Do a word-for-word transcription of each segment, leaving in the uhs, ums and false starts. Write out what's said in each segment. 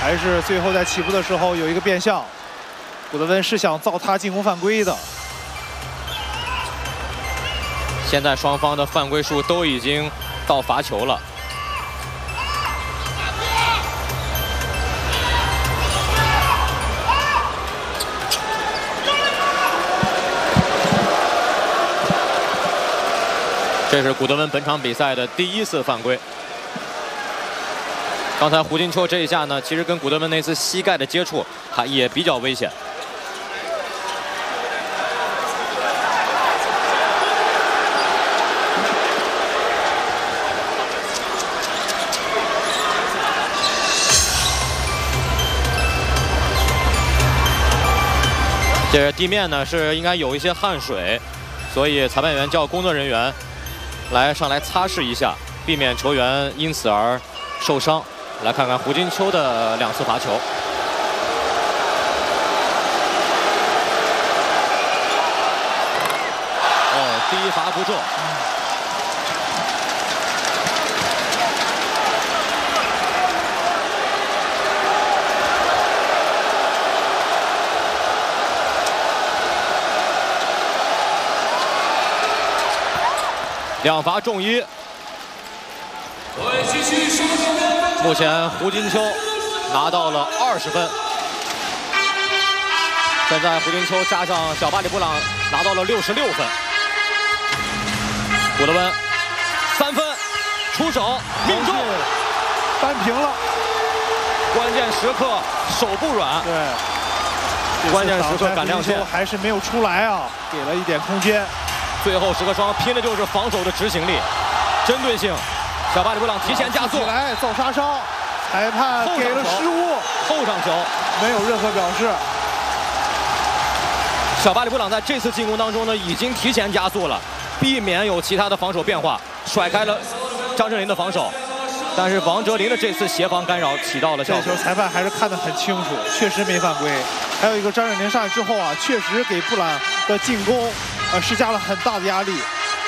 还是最后在起步的时候有一个变向，古德温是想造他进攻犯规的。 现在双方的犯规数都已经到罚球了。 这是古德温本场比赛的第一次犯规。刚才胡金秋这一下呢，其实跟古德温那次膝盖的接触，他也比较危险。这地面呢是应该有一些汗水，所以裁判员叫工作人员 来上来擦拭一下，避免球员因此而受伤。来看看胡金秋的两次罚球。哦，第一罚不中。两罚中一。 目前胡金秋拿到了二十分，现在胡金秋加上小巴里布朗拿到了六十六分。古德温三分出手命中， 扳平了。 关键时刻手不软， 对， 关键时刻赶亮线， 还是没有出来啊，给了一点空间。 最后时刻双方拼的就是防守的执行力、针对性。 小巴里布朗提前加速， 起来造杀伤，裁判给了失误， 后上球没有任何表示。 小巴里布朗在这次进攻当中呢，已经提前加速了，避免有其他的防守变化，甩开了张镇麟的防守。但是王哲林的这次协防干扰起到了效果。 这球裁判还是看得很清楚，确实没犯规。还有一个张镇麟上来之后啊，确实给布朗的进攻呃施加了很大的压力。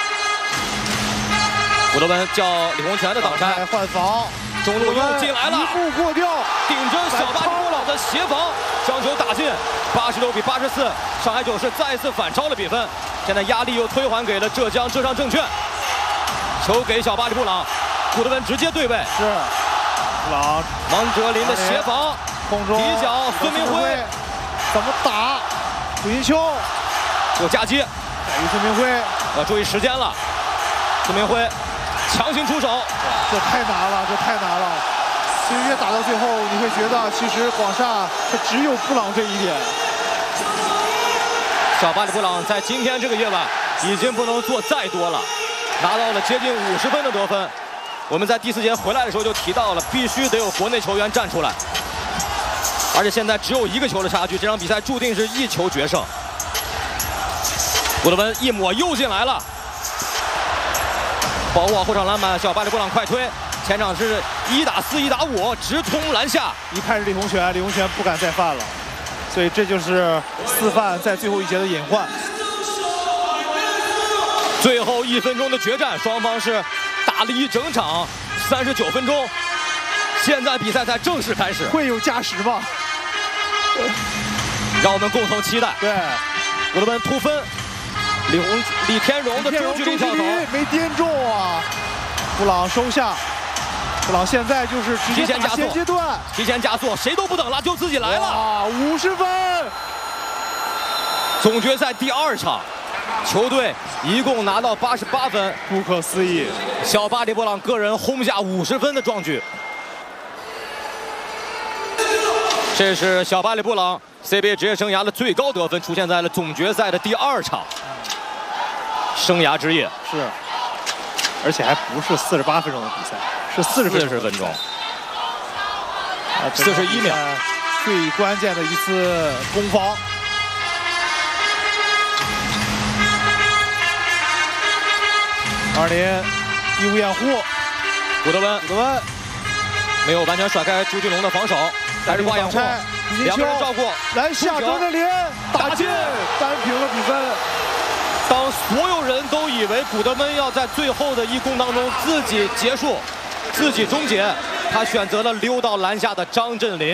古德温叫李洪权的挡拆换防， 中路又进来了， 一步过掉， 顶着小巴里布朗的协防，将球打进，八十六比八十四，上海九世再一次反超了比分。现在压力又推还给了浙江浙商证券，球给小巴里布朗，古德温直接对位， 是，布朗王哲林的协防， 空中底角孙明辉怎么打？胡金秋有夹击， 给孙明辉， 要注意时间了，孙明辉。 强行出手， 这太难了，这太难了。其实越打到最后，你会觉得其实广厦它只有布朗这一点。 小巴里布朗在今天这个夜晚已经不能做再多了，拿到了接近五十分的得分。我们在第四节回来的时候就提到了，必须得有国内球员站出来，而且现在只有一个球的差距，这场比赛注定是一球决胜。古德温一抹又进来了。 保护好后场篮板，小巴里布朗快推，前场是一打四一打五，直通篮下。 一看是李洪权，李洪权不敢再犯了，所以这就是四犯在最后一节的隐患。 最后一分钟的决战，双方是打了一整场三十九分钟，现在比赛才正式开始， 会有加时吗？ 让我们共同期待。 对， 古德温突分。 李洪、李天荣的中距离跳投没颠中啊！布朗收下，布朗现在就是直接打现阶段， 提前加速，谁都不等了，就自己来了。 啊，五十分！ 总决赛第二场，球队一共拿到八十八分， 不可思议！ 小巴里布朗个人轰下五十分的壮举。这是小巴里布朗 C B A 职业生涯的最高得分，出现在了总决赛的第二场。 生涯之夜是，而且还不是四十八分钟的比赛，是四十四十分钟，四十一秒， 最关键的一次攻防。二连义无掩护， 古德温， 古德温没有完全甩开朱俊龙的防守，还是挂掩护，两个人照顾， 篮下张镇麟打进，扳平了比分。 当所有人都以为古德温要在最后的一攻当中自己结束、自己终结，他选择了溜到篮下的张镇麟。